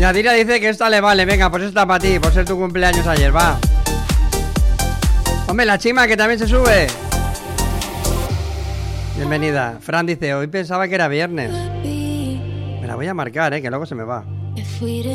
Yadira dice que esta le vale. Venga, pues esta para ti, por ser tu cumpleaños ayer, va. Hombre, la Chima que también se sube. Bienvenida. Fran dice, hoy pensaba que era viernes. Me la voy a marcar, que luego se me va.